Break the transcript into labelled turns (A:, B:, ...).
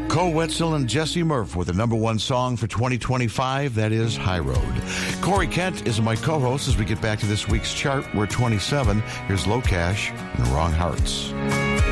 A: Cole Wetzel and Jesse Murph with the number one song for 2025, that is High Road. Corey Kent is my co-host as we get back to this week's chart. We're 27. Here's Low Cash and Wrong Hearts.